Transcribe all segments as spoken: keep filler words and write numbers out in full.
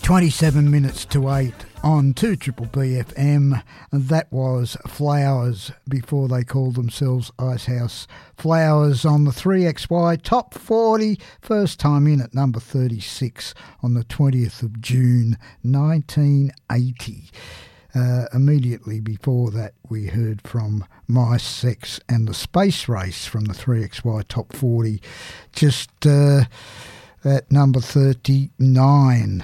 twenty-seven minutes to eight on two Triple B F M. That was Flowers before they called themselves Icehouse Flowers on the three X Y Top forty. First time in at number thirty-six on the twentieth of June nineteen eighty. Uh, immediately before that, we heard from Mice, Sex and the Space Race from the three X Y Top forty, just uh, at number thirty-nine,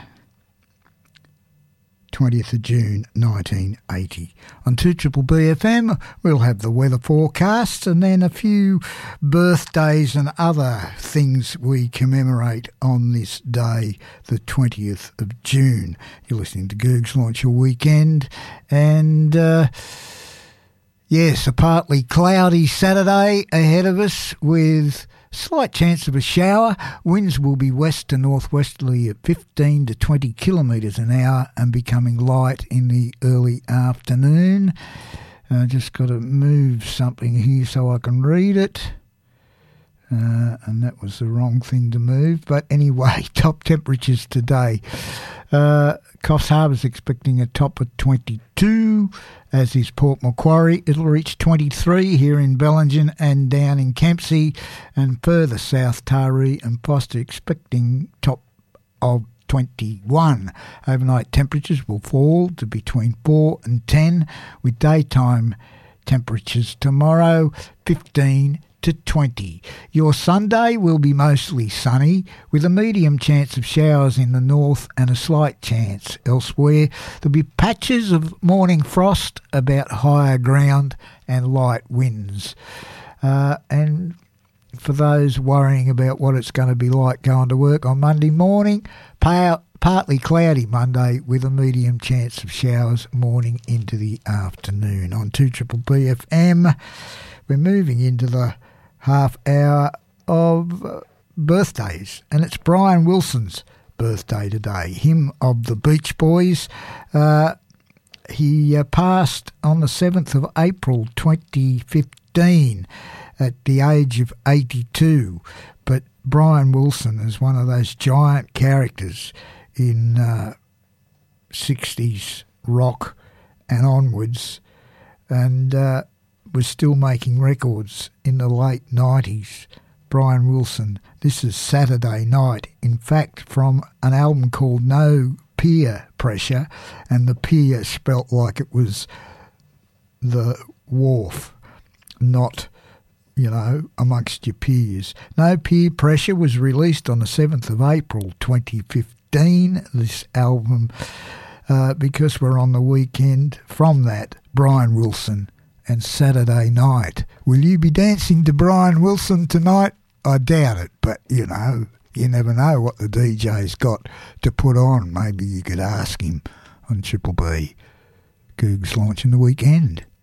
twentieth of June nineteen eighty. On two Triple B F M, we'll have the weather forecast and then a few birthdays and other things we commemorate on this day, the twentieth of June. You're listening to Googs Launch Your Weekend, and uh, yes, a partly cloudy Saturday ahead of us with slight chance of a shower. Winds will be west to northwesterly at fifteen to twenty kilometres an hour and becoming light in the early afternoon. I uh, just got to move something here so I can read it. Uh, and that was the wrong thing to move. But anyway, top temperatures today. Uh, Coffs Harbour's expecting a top of twenty-two, as is Port Macquarie. It'll reach twenty-three here in Bellingen and down in Kempsey, and further south Taree and Foster expecting top of twenty-one. Overnight temperatures will fall to between four and ten, with daytime temperatures tomorrow fifteen to twenty. Your Sunday will be mostly sunny, with a medium chance of showers in the north and a slight chance elsewhere. There'll be patches of morning frost about higher ground and light winds. Uh, and for those worrying about what it's going to be like going to work on Monday morning, pale, partly cloudy Monday with a medium chance of showers morning into the afternoon. On two Triple B F M, we're moving into the half hour of uh, birthdays, and it's Brian Wilson's birthday today, him of the Beach Boys. Uh, he uh, passed on the seventh of April twenty fifteen at the age of eighty-two, but Brian Wilson is one of those giant characters in uh, sixties rock and onwards, and uh, was still making records in the late nineties. Brian Wilson, this is Saturday Night, in fact, from an album called No Peer Pressure, and the peer spelt like it was the wharf, not, you know, amongst your peers. No Peer Pressure was released on the seventh of April twenty fifteen, this album, uh, because we're on the weekend from that, Brian Wilson and Saturday Night. Will you be dancing to Brian Wilson tonight? I doubt it, but, you know, you never know what the D J's got to put on. Maybe you could ask him on Triple B. Googs Launching the Weekend.